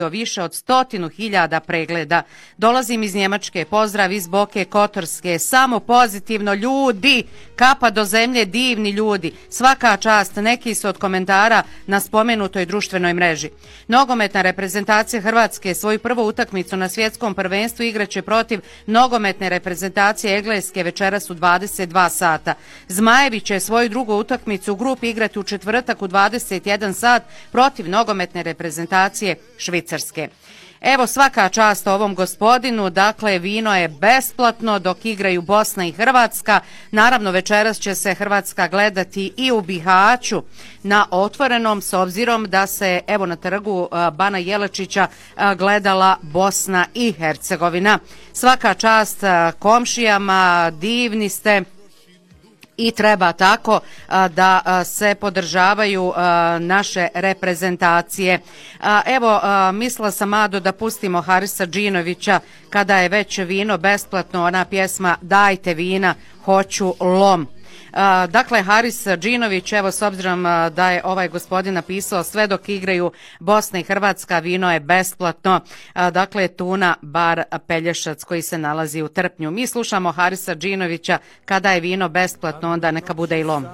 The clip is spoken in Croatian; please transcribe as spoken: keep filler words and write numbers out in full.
više od stotinu hiljada pregleda. Dolazim iz Njemačke, pozdrav iz Boke Kotorske, samo pozitivno ljudi, kapa do zemlje, divni ljudi, svaka čast, neki su od komentara na spomenutoj društvenoj mreži. Nogometna reprezentacija Hrvatske svoju prvu utakmicu na svjetskom prvenstvu igraće protiv nogometne reprezentacije Engleske večeras u dvadeset dva sata. Zmajevi će svoju drugu utakmicu u grupi igrati u četvrtak u dvadeset jedan sat protiv nogometne reprezentacije Švicarske. Evo, svaka čast ovom gospodinu, dakle vino je besplatno dok igraju Bosna i Hrvatska. Naravno, večeras će se Hrvatska gledati i u Bihaću na Otvorenom, s obzirom da se evo na trgu Bana Jelačića gledala Bosna i Hercegovina. Svaka čast komšijama, divni ste. I treba tako da se podržavaju naše reprezentacije. Evo, mislila sam, Ado, da pustimo Harisa Džinovića kada je već vino besplatno, ona pjesma Dajte vina, hoću lom. Dakle, Haris Džinović, evo, s obzirom da je ovaj gospodin napisao sve dok igraju Bosna i Hrvatska, vino je besplatno. Dakle, Tuna bar Pelješac koji se nalazi u Trpnju. Mi slušamo Harisa Džinovića, kada je vino besplatno, onda neka bude i lom.